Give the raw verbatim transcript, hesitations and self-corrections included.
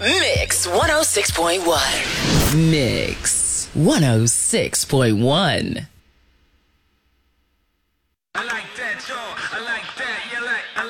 Mix one oh six point one. Mix one oh six point one. I like that, yo. I like that. You like. I